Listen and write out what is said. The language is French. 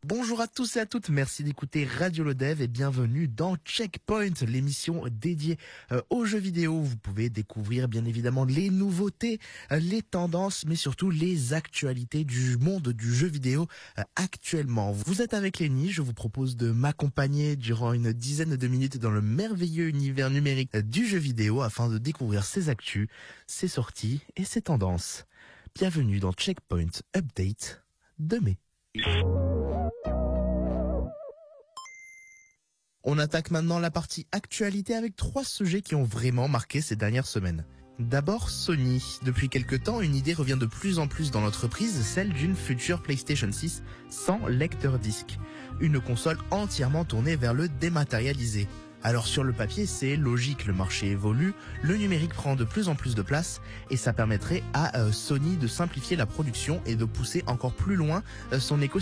Bonjour à tous et à toutes, merci d'écouter Radio Le Dev et bienvenue dans Checkpoint, l'émission dédiée aux jeux vidéo. Vous pouvez découvrir bien évidemment les nouveautés, les tendances, mais surtout les actualités du monde du jeu vidéo actuellement. Vous êtes avec Lenny, je vous propose de m'accompagner durant une dizaine de minutes dans le merveilleux univers numérique du jeu vidéo afin de découvrir ses actus, ses sorties et ses tendances. Bienvenue dans Checkpoint Update de mai. On attaque maintenant la partie actualité avec 3 sujets qui ont vraiment marqué ces dernières semaines. D'abord, Sony. Depuis quelque temps, une idée revient de plus en plus dans l'entreprise, celle d'une future PlayStation 6 sans lecteur disque. Une console entièrement tournée vers le dématérialisé. Alors sur le papier, c'est logique, le marché évolue, le numérique prend de plus en plus de place et ça permettrait à Sony de simplifier la production et de pousser encore plus loin son écosystème.